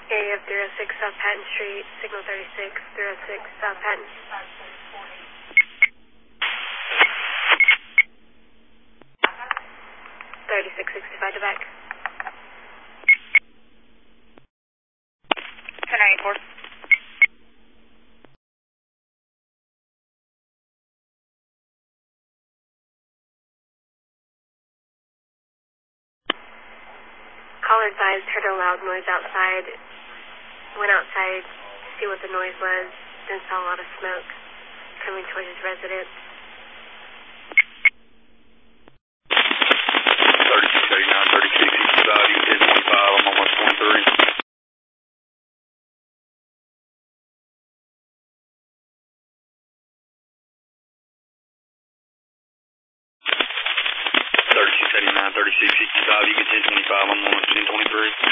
AF06 South Patton Street, signal 36, 06 South Patton. 3665 to back. 1094. Caller advised heard a loud noise outside. Went outside to see what the noise was, then saw a lot of smoke coming towards his residence. 3689, 3665, you get 1025, I'm on 123. 3689, 3665, you get 1025, I'm on 1023.